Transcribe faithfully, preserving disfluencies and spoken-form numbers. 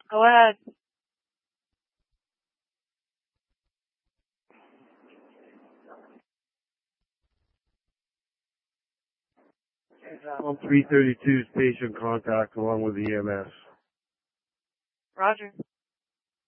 Go ahead. On three thirty-two's patient contact along with the E M S. Roger.